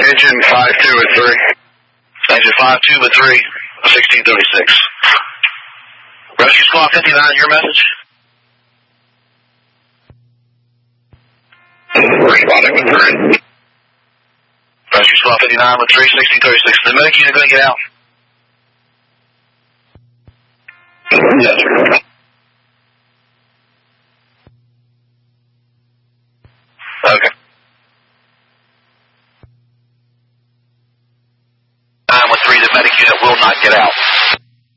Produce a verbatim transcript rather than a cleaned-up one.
Engine five two with three. Engine five two with three, sixteen thirty-six. Rescue Squad fifty-nine, your message? Responding with three. Rescue Squad fifty-nine with three, sixteen thirty-six. The medic unit going to get out? Yes, sir. Okay. nine one three, the medic unit will not get out.